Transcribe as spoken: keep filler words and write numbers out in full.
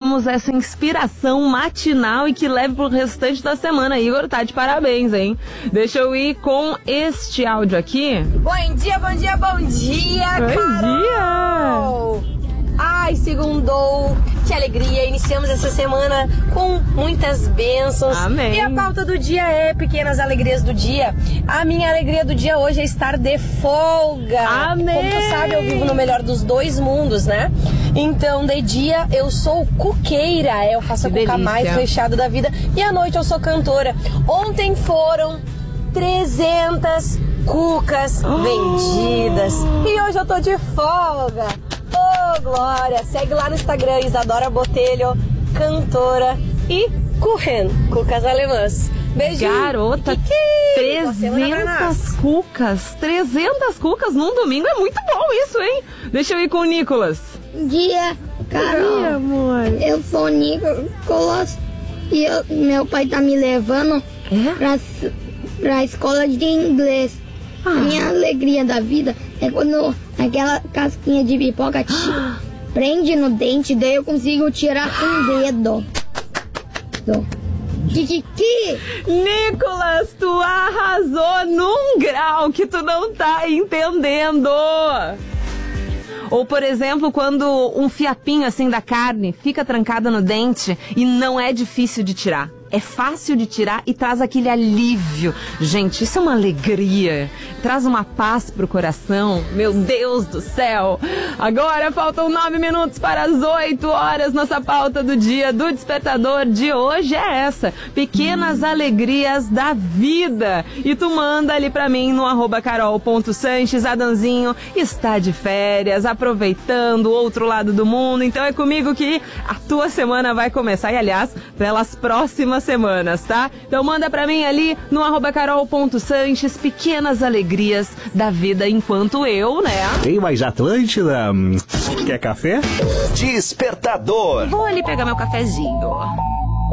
tenhamos essa inspiração matinal e que leve pro restante da semana. Igor, tá de parabéns, hein? Deixa eu ir com este áudio aqui. Bom dia, bom dia, bom dia, Bom Carol! dia! Ai, segundou, que alegria, iniciamos essa semana com muitas bênçãos. Amém. E a pauta do dia é pequenas alegrias do dia. A minha alegria do dia hoje é estar de folga. Amém. Como tu sabe, eu vivo no melhor dos dois mundos, né? Então, de dia eu sou cuqueira, eu faço a Que cuca delícia. mais recheada da vida. E à noite eu sou cantora. Ontem foram trezentas cucas Oh. vendidas. E hoje eu tô de folga. Ô, Glória! Segue lá no Instagram, Isadora Botelho, cantora e Kuchen, cucas alemãs. Beijinho! Garota, Kiki. Boa semana pra nós. trezentas cucas. trezentas cucas num domingo é muito bom isso, hein? Deixa eu ir com o Nicolas. Bom dia, Carol. Oi, amor. Eu sou o Nicolas e eu- meu pai tá me levando É? pra, s- pra escola de inglês. Ah. A minha alegria da vida é quando aquela casquinha de pipoca te prende no dente, daí eu consigo tirar com o dedo. Do. Kikiki! Nicolas, tu arrasou num grau que tu não tá entendendo. Ou, por exemplo, quando um fiapinho assim da carne fica trancado no dente e não é difícil de tirar. É fácil de tirar e traz aquele alívio. Gente, isso é uma alegria. Traz uma paz pro coração. Meu Deus do céu. Agora faltam nove minutos para as oito horas. Nossa pauta do dia do Despertador de hoje é essa. Pequenas alegrias da vida. E tu manda ali pra mim no arroba carol.sanches. Adanzinho está de férias, aproveitando o outro lado do mundo. Então é comigo que a tua semana vai começar. E, aliás, pelas próximas semanas, tá? Então manda pra mim ali no arroba carol.sanches pequenas alegrias da vida enquanto eu, né? Tem mais Atlântida? Quer café? Despertador. Vou ali pegar meu cafezinho.